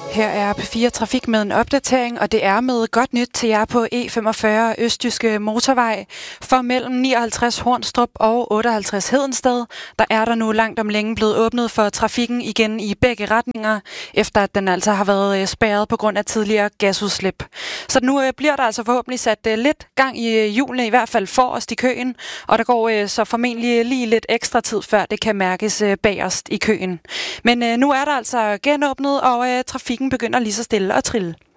Her er P4 Trafik med en opdatering, og det er med godt nyt til jer på E45 Østjyske Motorvej. For mellem 59 Hornstrup og 58 Hedensted, der er der nu langt om længe blevet åbnet for trafikken igen i begge retninger, efter at den altså har været spærret på grund af tidligere gasudslip. Så nu bliver der altså forhåbentlig sat lidt gang i hjulene, i hvert fald forrest i køen, og der går så formentlig lige lidt ekstra tid, før det kan mærkes bagerst i køen. Men nu er der altså genåbnet, og trafikken begynder lige så stille at trille.